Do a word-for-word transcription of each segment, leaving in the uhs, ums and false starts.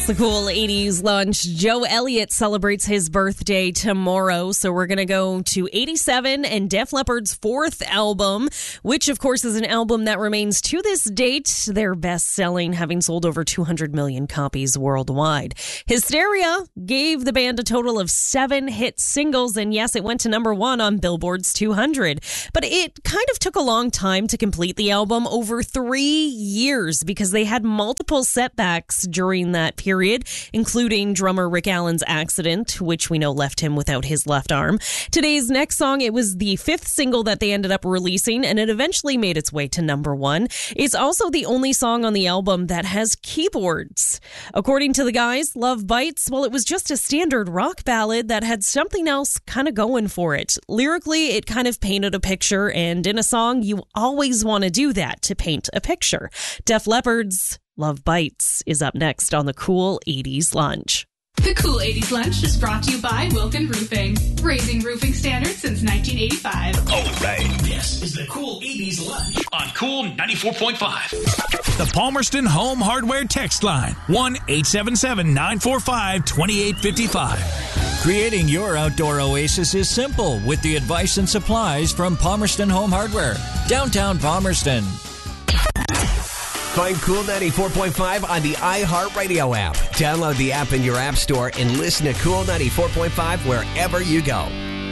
The Cool eighties lunch. Joe Elliott celebrates his birthday tomorrow, so we're going to go to eighty-seven and Def Leppard's fourth album, which of course is an album that remains to this date their best-selling, having sold over two hundred million copies worldwide. Hysteria gave the band a total of seven hit singles, and yes, it went to number one on Billboard's two hundred. But it kind of took a long time to complete the album, over three years, because they had multiple setbacks during that period. Period, including drummer Rick Allen's accident, which we know left him without his left arm. Today's next song, it was the fifth single that they ended up releasing, and it eventually made its way to number one. It's also the only song on the album that has keyboards. According to the guys, Love Bites, well, it was just a standard rock ballad that had something else kind of going for it. Lyrically, it kind of painted a picture, and in a song, you always want to do that, to paint a picture. Def Leppard's Love Bites is up next on the Cool eighties Lunch. The Cool eighties Lunch is brought to you by Wilkin Roofing, raising roofing standards since nineteen eighty-five. All right. This is the Cool eighties Lunch on Cool ninety-four point five. The Palmerston Home Hardware text line, one eight seven seven, nine four five, two eight five five. Creating your outdoor oasis is simple with the advice and supplies from Palmerston Home Hardware, downtown Palmerston. Find Cool ninety-four point five on the iHeartRadio app. Download the app in your app store and listen to Cool ninety-four point five wherever you go.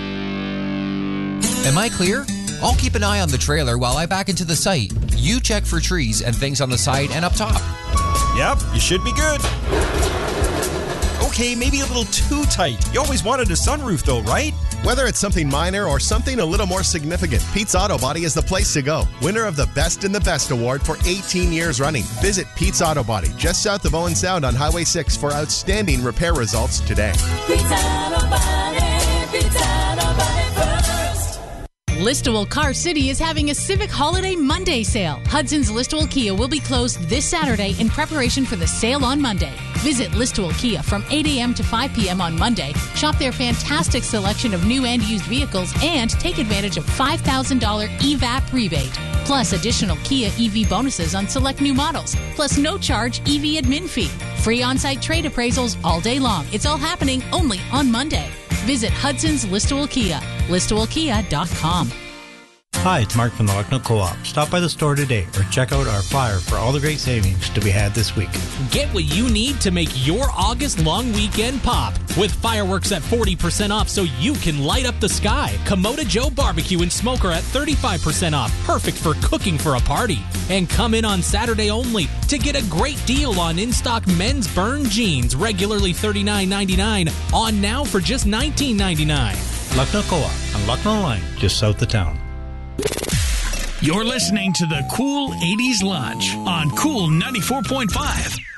Am I clear? I'll keep an eye on the trailer while I back into the site. You check for trees and things on the side and up top. Yep, you should be good. Okay, maybe a little too tight. You always wanted a sunroof though, right? Whether it's something minor or something a little more significant, Pete's Auto Body is the place to go. Winner of the Best in the Best award for eighteen years running. Visit Pete's Auto Body just south of Owen Sound on Highway six for outstanding repair results today. Pete's Auto Body, Pete's Auto Body first. Listowel Car City is having a Civic Holiday Monday sale. Hudson's Listowel Kia will be closed this Saturday in preparation for the sale on Monday. Visit Listowel Kia from eight a.m. to five p.m. on Monday. Shop their fantastic selection of new and used vehicles and take advantage of five thousand dollars E V A P rebate. Plus additional Kia E V bonuses on select new models. Plus no charge E V admin fee. Free on-site trade appraisals all day long. It's all happening only on Monday. Visit Hudson's Listowel Kia. Listowel Kia dot com. Hi, it's Mark from the Lucknow Co-op. Stop by the store today or check out our flyer for all the great savings to be had this week. Get what you need to make your August long weekend pop with fireworks at forty percent off so you can light up the sky. Komoda Joe Barbecue and Smoker at thirty-five percent off, perfect for cooking for a party. And come in on Saturday only to get a great deal on in-stock men's burn jeans, regularly thirty-nine ninety-nine, on now for just nineteen ninety-nine. Lucknow Co-op on Lucknow Line, just south of town. You're listening to the Cool eighties Lunch on Cool ninety-four point five.